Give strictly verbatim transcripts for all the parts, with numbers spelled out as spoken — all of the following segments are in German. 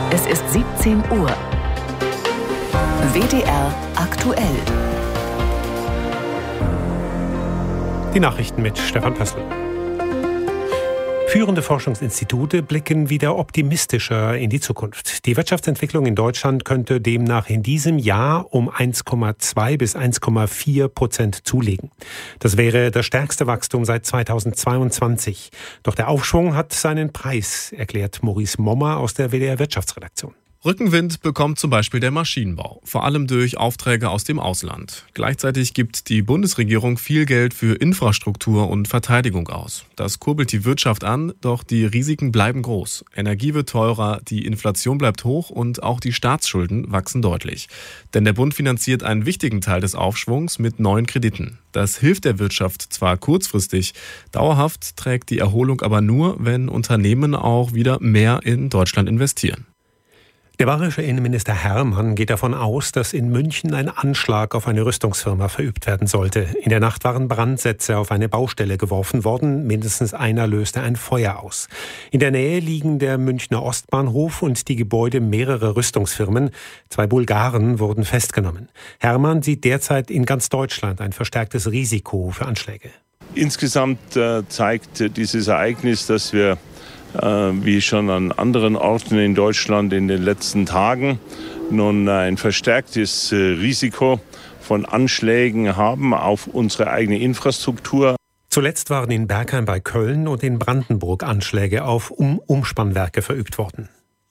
Es ist siebzehn Uhr. W D R aktuell. Die Nachrichten mit Stefan Pössl. Führende Forschungsinstitute blicken wieder optimistischer in die Zukunft. Die Wirtschaftsentwicklung in Deutschland könnte demnach in diesem Jahr um eins Komma zwei bis eins Komma vier Prozent zulegen. Das wäre das stärkste Wachstum seit zweitausendzweiundzwanzig. Doch der Aufschwung hat seinen Preis, erklärt Maurice Mommer aus der W D R Wirtschaftsredaktion. Rückenwind bekommt zum Beispiel der Maschinenbau, vor allem durch Aufträge aus dem Ausland. Gleichzeitig gibt die Bundesregierung viel Geld für Infrastruktur und Verteidigung aus. Das kurbelt die Wirtschaft an, doch die Risiken bleiben groß. Energie wird teurer, die Inflation bleibt hoch und auch die Staatsschulden wachsen deutlich. Denn der Bund finanziert einen wichtigen Teil des Aufschwungs mit neuen Krediten. Das hilft der Wirtschaft zwar kurzfristig, dauerhaft trägt die Erholung aber nur, wenn Unternehmen auch wieder mehr in Deutschland investieren. Der bayerische Innenminister Hermann geht davon aus, dass in München ein Anschlag auf eine Rüstungsfirma verübt werden sollte. In der Nacht waren Brandsätze auf eine Baustelle geworfen worden. Mindestens einer löste ein Feuer aus. In der Nähe liegen der Münchner Ostbahnhof und die Gebäude mehrerer Rüstungsfirmen. Zwei Bulgaren wurden festgenommen. Hermann sieht derzeit in ganz Deutschland ein verstärktes Risiko für Anschläge. Insgesamt äh, zeigt dieses Ereignis, dass wir wie schon an anderen Orten in Deutschland in den letzten Tagen nun ein verstärktes Risiko von Anschlägen haben auf unsere eigene Infrastruktur. Zuletzt waren in Bergheim bei Köln und in Brandenburg Anschläge auf Um- Umspannwerke verübt worden.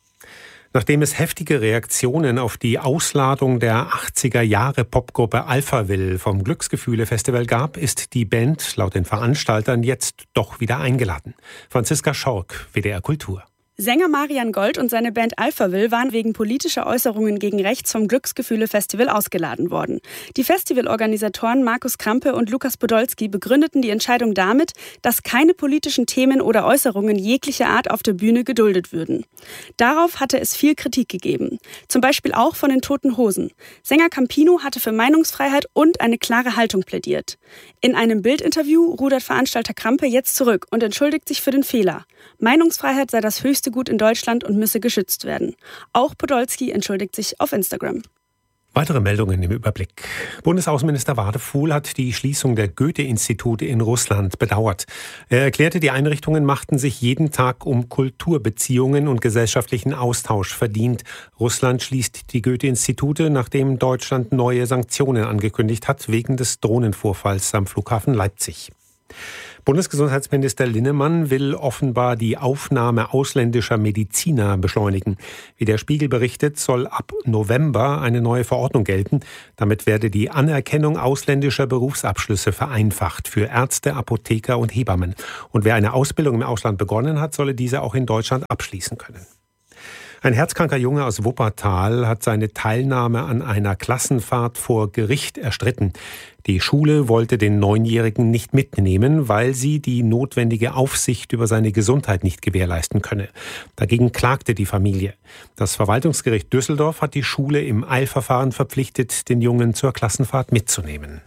Nachdem es heftige Reaktionen auf die Ausladung der achtziger-Jahre-Popgruppe Alphaville vom Glücksgefühle-Festival gab, ist die Band laut den Veranstaltern jetzt doch wieder eingeladen. Franziska Schork, W D R Kultur. Sänger Marian Gold und seine Band Alphaville waren wegen politischer Äußerungen gegen rechts vom Glücksgefühle-Festival ausgeladen worden. Die Festivalorganisatoren Markus Krampe und Lukas Podolski begründeten die Entscheidung damit, dass keine politischen Themen oder Äußerungen jeglicher Art auf der Bühne geduldet würden. Darauf hatte es viel Kritik gegeben. Zum Beispiel auch von den Toten Hosen. Sänger Campino hatte für Meinungsfreiheit und eine klare Haltung plädiert. In einem Bildinterview rudert Veranstalter Krampe jetzt zurück und entschuldigt sich für den Fehler. Meinungsfreiheit sei das höchste Gut in Deutschland und müsse geschützt werden. Auch Podolski entschuldigt sich auf Instagram. Weitere Meldungen im Überblick. Bundesaußenminister Wadefuhl hat die Schließung der Goethe-Institute in Russland bedauert. Er erklärte, die Einrichtungen machten sich jeden Tag um Kulturbeziehungen und gesellschaftlichen Austausch verdient. Russland schließt die Goethe-Institute, nachdem Deutschland neue Sanktionen angekündigt hat, wegen des Drohnenvorfalls am Flughafen Leipzig. Bundesgesundheitsminister Linnemann will offenbar die Aufnahme ausländischer Mediziner beschleunigen. Wie der Spiegel berichtet, soll ab November eine neue Verordnung gelten. Damit werde die Anerkennung ausländischer Berufsabschlüsse vereinfacht für Ärzte, Apotheker und Hebammen. Und wer eine Ausbildung im Ausland begonnen hat, solle diese auch in Deutschland abschließen können. Ein herzkranker Junge aus Wuppertal hat seine Teilnahme an einer Klassenfahrt vor Gericht erstritten. Die Schule wollte den Neunjährigen nicht mitnehmen, weil sie die notwendige Aufsicht über seine Gesundheit nicht gewährleisten könne. Dagegen klagte die Familie. Das Verwaltungsgericht Düsseldorf hat die Schule im Eilverfahren verpflichtet, den Jungen zur Klassenfahrt mitzunehmen.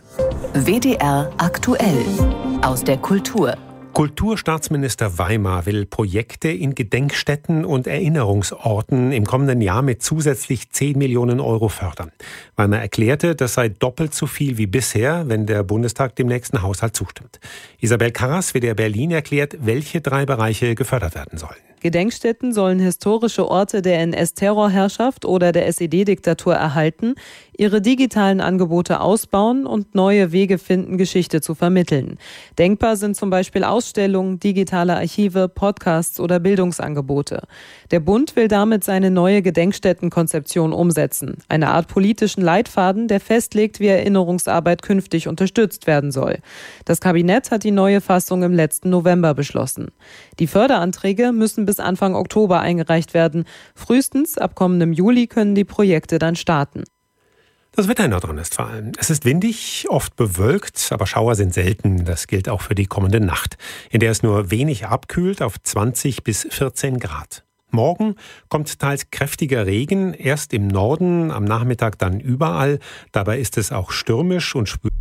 W D R aktuell aus der Kultur. Kulturstaatsminister Weimar will Projekte in Gedenkstätten und Erinnerungsorten im kommenden Jahr mit zusätzlich zehn Millionen Euro fördern. Weimar erklärte, das sei doppelt so viel wie bisher, wenn der Bundestag dem nächsten Haushalt zustimmt. Isabel Karras, W D R Berlin, erklärt, welche drei Bereiche gefördert werden sollen. Gedenkstätten sollen historische Orte der N S-Terrorherrschaft oder der S E D-Diktatur erhalten, ihre digitalen Angebote ausbauen und neue Wege finden, Geschichte zu vermitteln. Denkbar sind zum Beispiel Ausstellungen, digitale Archive, Podcasts oder Bildungsangebote. Der Bund will damit seine neue Gedenkstättenkonzeption umsetzen. Eine Art politischen Leitfaden, der festlegt, wie Erinnerungsarbeit künftig unterstützt werden soll. Das Kabinett hat die neue Fassung im letzten November beschlossen. Die Förderanträge müssen bis Anfang Oktober eingereicht werden. Frühestens ab kommendem Juli können die Projekte dann starten. Das Wetter in Nordrhein-Westfalen. Es ist windig, oft bewölkt, aber Schauer sind selten. Das gilt auch für die kommende Nacht, in der es nur wenig abkühlt auf zwanzig bis vierzehn Grad. Morgen kommt teils kräftiger Regen, erst im Norden, am Nachmittag dann überall. Dabei ist es auch stürmisch und spürbar.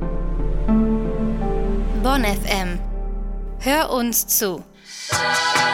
Bonn F M. Hör uns zu.